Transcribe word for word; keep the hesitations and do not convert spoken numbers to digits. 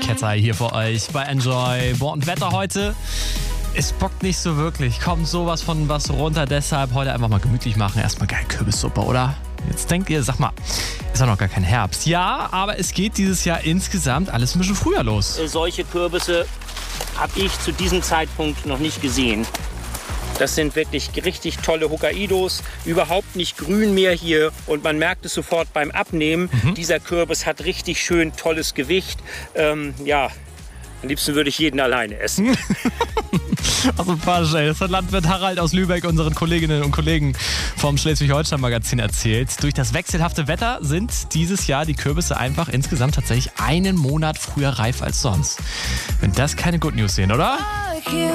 Ketzai hier für euch bei Enjoy. Boah, und Wetter heute, es bockt nicht so wirklich. Kommt sowas von was runter, deshalb heute einfach mal gemütlich machen. Erstmal geil Kürbissuppe, oder? Jetzt denkt ihr, sag mal, ist ja noch gar kein Herbst. Ja, aber es geht dieses Jahr insgesamt alles ein bisschen früher los. Solche Kürbisse habe ich zu diesem Zeitpunkt noch nicht gesehen. Das sind wirklich richtig tolle Hokkaidos, überhaupt nicht grün mehr hier und man merkt es sofort beim Abnehmen. Mhm. Dieser Kürbis hat richtig schön tolles Gewicht. Ähm, ja, am liebsten würde ich jeden alleine essen. Also Pasch, ey. Das hat Landwirt Harald aus Lübeck unseren Kolleginnen und Kollegen vom Schleswig-Holstein-Magazin erzählt. Durch das wechselhafte Wetter sind dieses Jahr die Kürbisse einfach insgesamt tatsächlich einen Monat früher reif als sonst. Wenn das keine Good News sind, oder?